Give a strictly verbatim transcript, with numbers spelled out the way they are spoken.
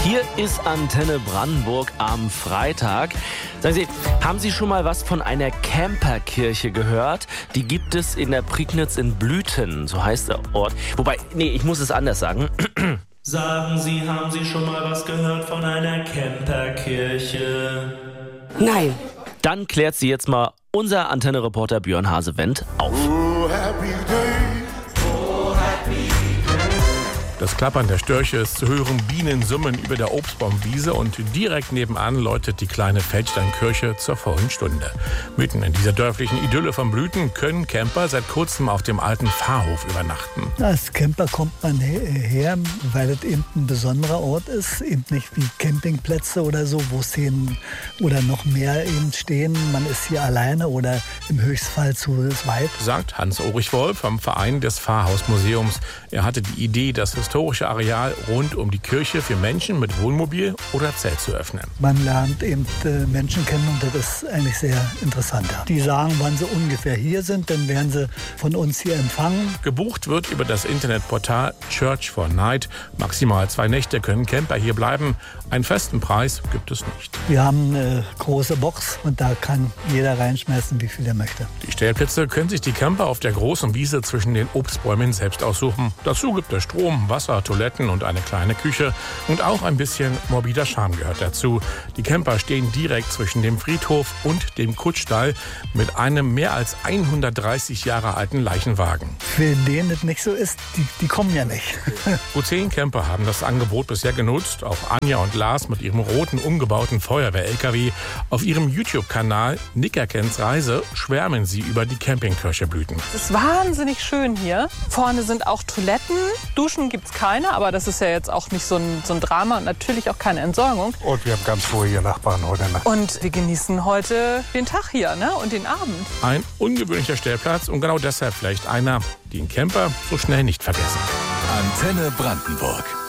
Hier ist Antenne Brandenburg am Freitag. Sagen Sie, haben Sie schon mal was von einer Camperkirche gehört? Die gibt es in der Prignitz in Blüten, so heißt der Ort. Wobei, nee, ich muss es anders sagen. Sagen Sie, haben Sie schon mal was gehört von einer Camperkirche? Nein. Dann klärt sie jetzt mal unser Antenne-Reporter Björn Hasewendt auf. Oh, happy day. Oh, happy day. Das Klappern der Störche ist zu hören, Bienen summen über der Obstbaumwiese und direkt nebenan läutet die kleine Feldsteinkirche zur vollen Stunde. Mitten in dieser dörflichen Idylle von Blüten können Camper seit kurzem auf dem alten Pfarrhof übernachten. Als Camper kommt man her, weil es eben ein besonderer Ort ist, eben nicht wie Campingplätze oder so, wo zehn oder noch mehr eben stehen. Man ist hier alleine oder im Höchstfall zu zweit. Sagt Hans-Ulrich Wolf vom Verein des Pfarrhausmuseums. Er hatte die Idee, das historische Areal rund um die Kirche für Menschen mit Wohnmobil oder Zelt zu öffnen. Man lernt eben Menschen kennen und das ist eigentlich sehr interessant. Die sagen, wann sie ungefähr hier sind, dann werden sie von uns hier empfangen. Gebucht wird über das Internetportal Church for Night. Maximal zwei Nächte können Camper hier bleiben. Einen festen Preis gibt es nicht. Wir haben eine große Box und da kann jeder reinschmeißen, wie viel er möchte. Die Stellplätze können sich die Camper auf der großen Wiese zwischen den Obstbäumen selbst aussuchen. Dazu gibt es Strom, Wasser, Toiletten und eine kleine Küche. Und auch ein bisschen morbider Charme gehört dazu. Die Camper stehen direkt zwischen dem Friedhof und dem Kutschstall mit einem mehr als hundertdreißig Jahre alten Leichenwagen. Für den es nicht so ist, die, die kommen ja nicht. Gut zehn Camper haben das Angebot bisher genutzt. Auch Anja und Lars mit ihrem roten, umgebauten Feuerwehr-L K W. Auf ihrem YouTube-Kanal Nickerkens Reise schwärmen sie über die Campingkirche Blüten. Es ist wahnsinnig schön hier. Vorne sind auch Toiletten. Duschen gibt es keine, aber das ist ja jetzt auch nicht so ein, so ein Drama und natürlich auch keine Entsorgung. Und wir haben ganz ruhige Nachbarn heute Nacht. Und wir genießen heute den Tag hier, ne? Und den Abend. Ein ungewöhnlicher Stellplatz und genau deshalb vielleicht einer, den Camper so schnell nicht vergessen. Antenne Brandenburg.